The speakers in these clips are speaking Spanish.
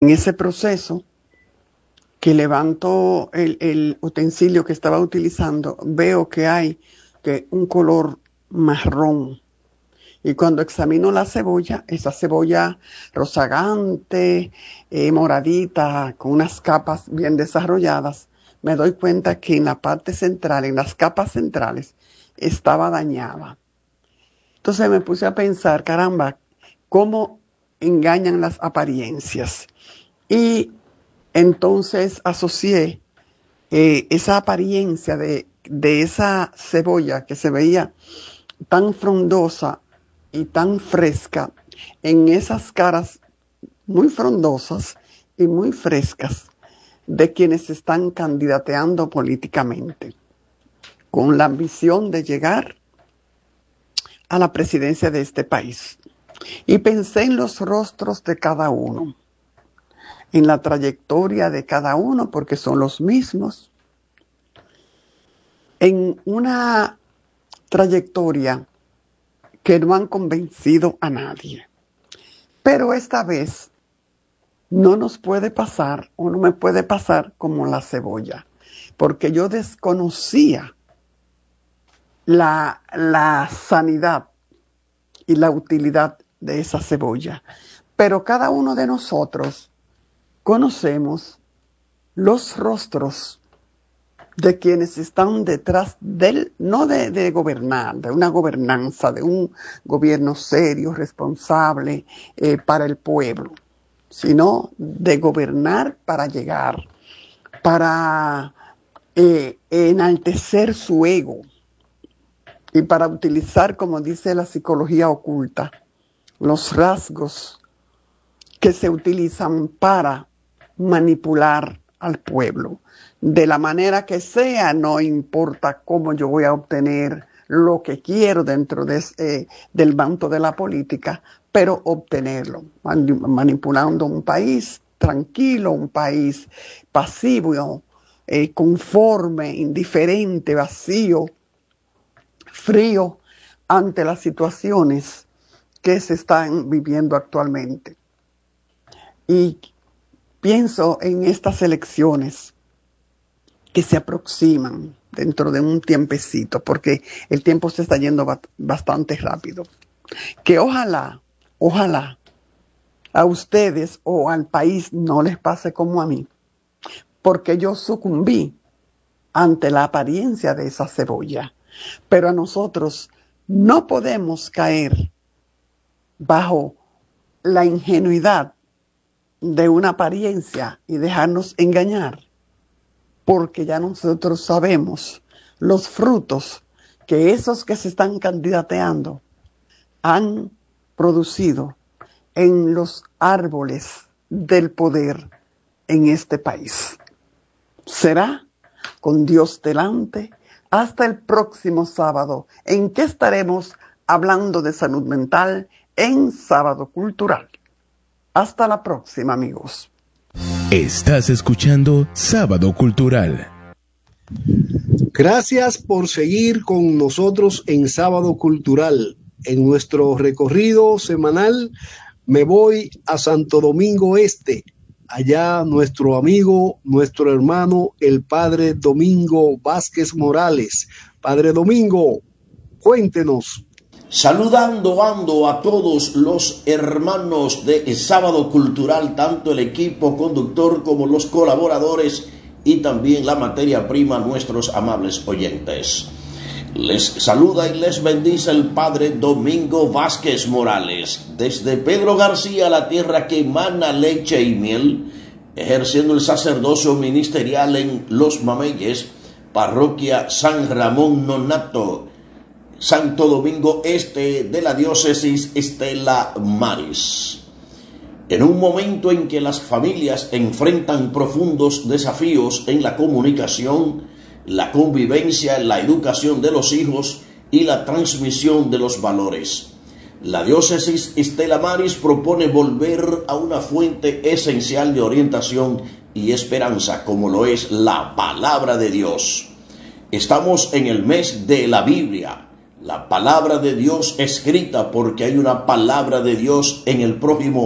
En ese proceso que levanto el utensilio que estaba utilizando, veo que hay un color marrón. Y cuando examino la cebolla, esa cebolla rozagante, moradita, con unas capas bien desarrolladas, me doy cuenta que en la parte central, en las capas centrales, estaba dañada. Entonces me puse a pensar, caramba, cómo engañan las apariencias. Y entonces asocié esa apariencia de esa cebolla que se veía tan frondosa y tan fresca en esas caras muy frondosas y muy frescas de quienes se están candidateando políticamente con la ambición de llegar a la presidencia de este país. Y pensé en los rostros de cada uno, en la trayectoria de cada uno, porque son los mismos, en una trayectoria que no han convencido a nadie. Pero esta vez no nos puede pasar, o no me puede pasar como la cebolla, porque yo desconocía la sanidad y la utilidad de esa cebolla. Pero cada uno de nosotros conocemos los rostros de quienes están detrás no de gobernar, de una gobernanza, de un gobierno serio, responsable para el pueblo, sino de gobernar para llegar, para enaltecer su ego y para utilizar, como dice la psicología oculta, los rasgos que se utilizan para manipular al pueblo. De la manera que sea, no importa cómo yo voy a obtener lo que quiero dentro del manto de la política, pero obtenerlo, manipulando un país tranquilo, un país pasivo, conforme, indiferente, vacío, frío ante las situaciones que se están viviendo actualmente. Y pienso en estas elecciones que se aproximan dentro de un tiempecito, porque el tiempo se está yendo bastante rápido. Que ojalá a ustedes o al país no les pase como a mí, porque yo sucumbí ante la apariencia de esa cebolla. Pero a nosotros no podemos caer bajo la ingenuidad de una apariencia y dejarnos engañar, porque ya nosotros sabemos los frutos que esos que se están candidateando han producido en los árboles del poder en este país. Será con Dios delante hasta el próximo sábado, en que estaremos hablando de salud mental en Sábado Cultural. Hasta la próxima, amigos. Estás escuchando Sábado Cultural. Gracias por seguir con nosotros en Sábado Cultural. En nuestro recorrido semanal me voy a Santo Domingo Este. Allá nuestro amigo, nuestro hermano, el Padre Domingo Vázquez Morales. Padre Domingo, cuéntenos. Saludando ando a todos los hermanos de Sábado Cultural, tanto el equipo conductor como los colaboradores y también la materia prima, nuestros amables oyentes. Les saluda y les bendice el Padre Domingo Vázquez Morales, desde Pedro García, la tierra que emana leche y miel, ejerciendo el sacerdocio ministerial en Los Mameyes, parroquia San Ramón Nonato, Santo Domingo Este de la diócesis Estela Maris. En un momento en que las familias enfrentan profundos desafíos en la comunicación, la convivencia, la educación de los hijos y la transmisión de los valores, la diócesis Estela Maris propone volver a una fuente esencial de orientación y esperanza, como lo es la palabra de Dios. Estamos en el mes de la Biblia, la palabra de Dios escrita, porque hay una palabra de Dios en el prójimo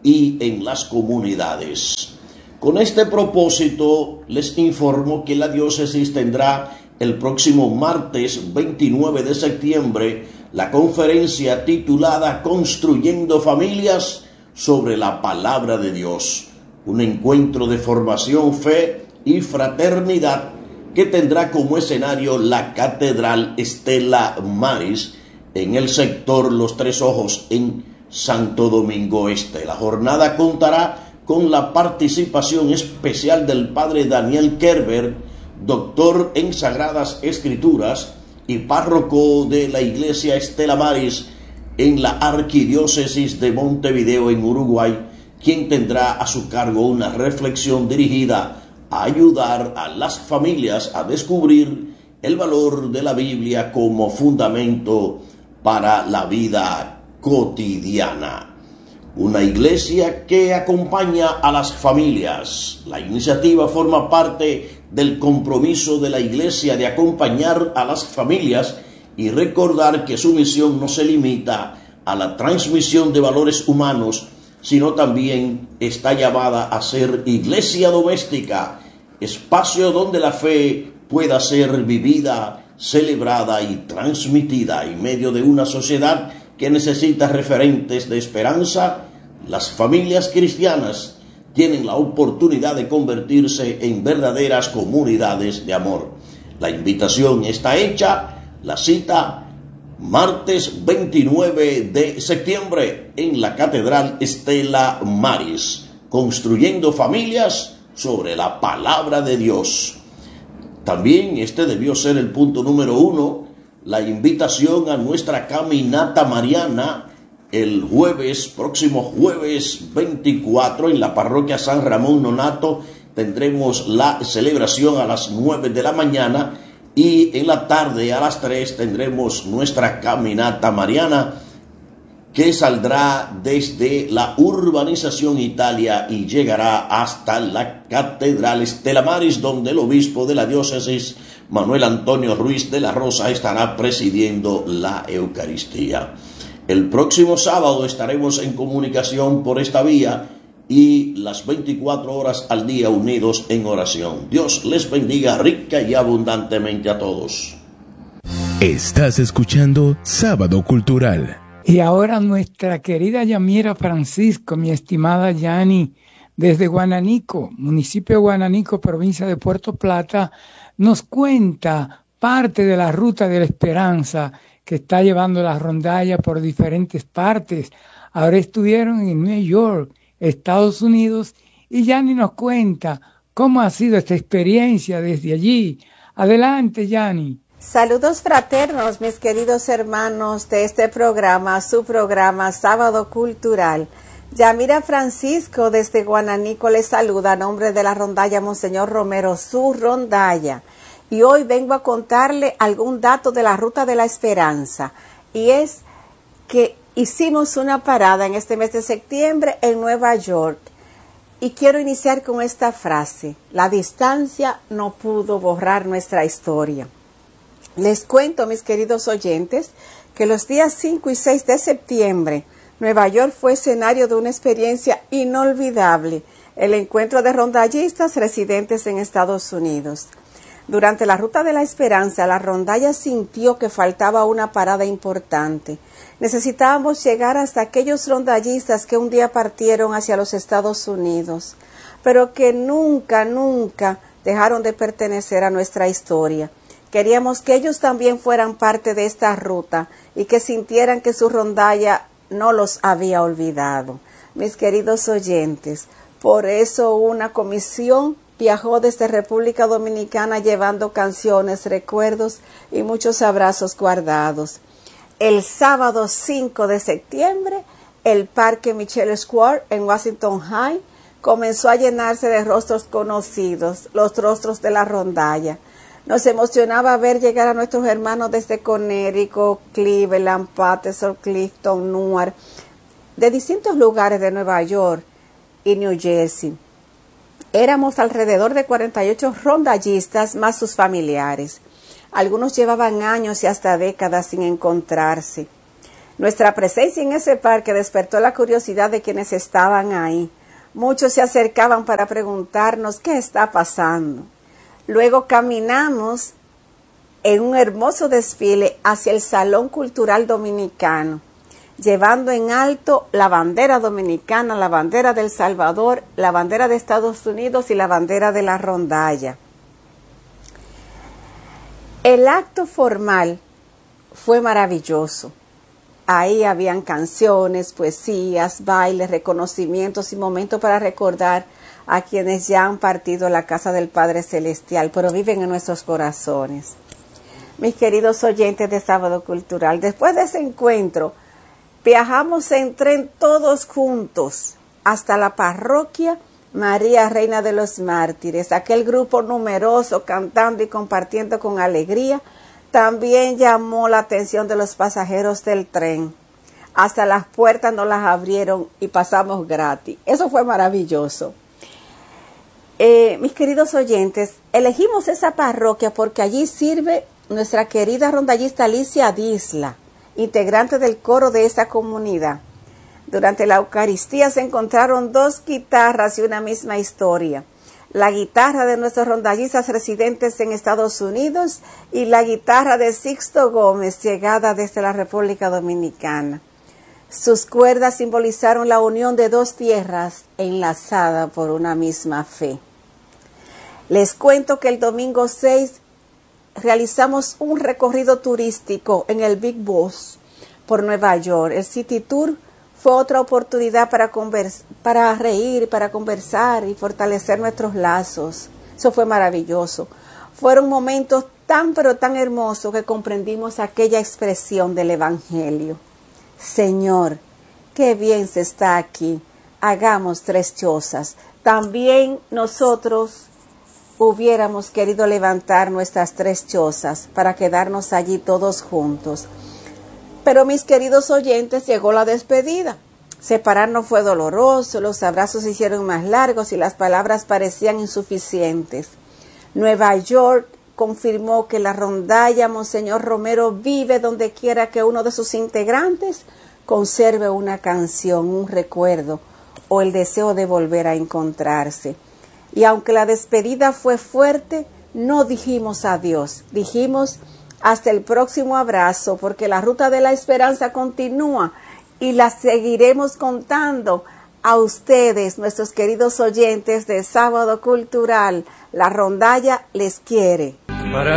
y en las comunidades. Con este propósito, les informo que la diócesis tendrá el próximo martes 29 de septiembre la conferencia titulada Construyendo Familias sobre la Palabra de Dios, un encuentro de formación, fe y fraternidad que tendrá como escenario la Catedral Stella Maris en el sector Los Tres Ojos en Santo Domingo Este. La jornada contará con la participación especial del padre Daniel Kerber, doctor en Sagradas Escrituras y párroco de la iglesia Stella Maris en la Arquidiócesis de Montevideo en Uruguay, quien tendrá a su cargo una reflexión dirigida a ayudar a las familias a descubrir el valor de la Biblia como fundamento para la vida cotidiana. Una iglesia que acompaña a las familias. La iniciativa forma parte del compromiso de la iglesia de acompañar a las familias y recordar que su misión no se limita a la transmisión de valores humanos, sino también está llamada a ser iglesia doméstica, espacio donde la fe pueda ser vivida, celebrada y transmitida en medio de una sociedad que necesita referentes de esperanza. Las familias cristianas tienen la oportunidad de convertirse en verdaderas comunidades de amor. La invitación está hecha, la cita martes 29 de septiembre en la Catedral Stella Maris, construyendo familias sobre la palabra de Dios. También este debió ser el punto número 1, la invitación a nuestra caminata mariana el próximo jueves 24 en la parroquia San Ramón Nonato. Tendremos la celebración a las 9 de la mañana y en la tarde a las 3 tendremos nuestra caminata mariana que saldrá desde la urbanización Italia y llegará hasta la Catedral Stella Maris, donde el obispo de la diócesis, Manuel Antonio Ruiz de la Rosa, estará presidiendo la Eucaristía. El próximo sábado estaremos en comunicación por esta vía y las 24 horas al día unidos en oración. Dios les bendiga rica y abundantemente a todos. Estás escuchando Sábado Cultural. Y ahora nuestra querida Yamira Francisco, mi estimada Yani, desde Guananico, municipio de Guananico, provincia de Puerto Plata, nos cuenta parte de la Ruta de la Esperanza que está llevando la rondalla por diferentes partes. Ahora estuvieron en New York, Estados Unidos, y Yani nos cuenta cómo ha sido esta experiencia desde allí. Adelante, Yani. Saludos fraternos, mis queridos hermanos de este programa, su programa Sábado Cultural. Yamira Francisco desde Guananico les saluda a nombre de la rondalla Monseñor Romero, su rondalla. Y hoy vengo a contarle algún dato de la Ruta de la Esperanza. Y es que hicimos una parada en este mes de septiembre en Nueva York. Y quiero iniciar con esta frase: la distancia no pudo borrar nuestra historia. Les cuento, mis queridos oyentes, que los días 5 y 6 de septiembre, Nueva York fue escenario de una experiencia inolvidable, el encuentro de rondallistas residentes en Estados Unidos. Durante la Ruta de la Esperanza, la rondalla sintió que faltaba una parada importante. Necesitábamos llegar hasta aquellos rondallistas que un día partieron hacia los Estados Unidos, pero que nunca dejaron de pertenecer a nuestra historia. Queríamos que ellos también fueran parte de esta ruta y que sintieran que su rondalla no los había olvidado. Mis queridos oyentes, por eso una comisión viajó desde República Dominicana llevando canciones, recuerdos y muchos abrazos guardados. El sábado 5 de septiembre, el Parque Michelle Square en Washington High comenzó a llenarse de rostros conocidos, los rostros de la rondalla. Nos emocionaba ver llegar a nuestros hermanos desde Connecticut, Cleveland, Paterson, Clifton, Newark, de distintos lugares de Nueva York y New Jersey. Éramos alrededor de 48 rondallistas más sus familiares. Algunos llevaban años y hasta décadas sin encontrarse. Nuestra presencia en ese parque despertó la curiosidad de quienes estaban ahí. Muchos se acercaban para preguntarnos qué está pasando. Luego caminamos en un hermoso desfile hacia el Salón Cultural Dominicano, llevando en alto la bandera dominicana, la bandera de El Salvador, la bandera de Estados Unidos y la bandera de la rondalla. El acto formal fue maravilloso. Ahí habían canciones, poesías, bailes, reconocimientos y momentos para recordar a quienes ya han partido a la casa del Padre Celestial, pero viven en nuestros corazones. Mis queridos oyentes de Sábado Cultural, después de ese encuentro, viajamos en tren todos juntos hasta la parroquia María Reina de los Mártires. Aquel grupo numeroso cantando y compartiendo con alegría también llamó la atención de los pasajeros del tren. Hasta las puertas nos las abrieron y pasamos gratis. Eso fue maravilloso. Mis queridos oyentes, elegimos esa parroquia porque allí sirve nuestra querida rondallista Alicia Disla, integrante del coro de esta comunidad. Durante la Eucaristía se encontraron 2 guitarras y una misma historia. La guitarra de nuestros rondallistas residentes en Estados Unidos y la guitarra de Sixto Gómez, llegada desde la República Dominicana. Sus cuerdas simbolizaron la unión de 2 tierras enlazadas por una misma fe. Les cuento que el domingo 6 realizamos un recorrido turístico en el Big Bus por Nueva York. El City Tour fue otra oportunidad para reír, para conversar y fortalecer nuestros lazos. Eso fue maravilloso. Fueron momentos tan pero tan hermosos que comprendimos aquella expresión del Evangelio. Señor, qué bien se está aquí. Hagamos 3 chozas. También nosotros hubiéramos querido levantar nuestras 3 chozas para quedarnos allí todos juntos. Pero mis queridos oyentes, llegó la despedida. Separarnos fue doloroso, los abrazos se hicieron más largos y las palabras parecían insuficientes. Nueva York confirmó que la rondalla Monseñor Romero vive donde quiera que uno de sus integrantes conserve una canción, un recuerdo o el deseo de volver a encontrarse. Y aunque la despedida fue fuerte, no dijimos adiós, dijimos hasta el próximo abrazo, porque la ruta de la esperanza continúa y la seguiremos contando a ustedes, nuestros queridos oyentes de Sábado Cultural. La rondalla les quiere.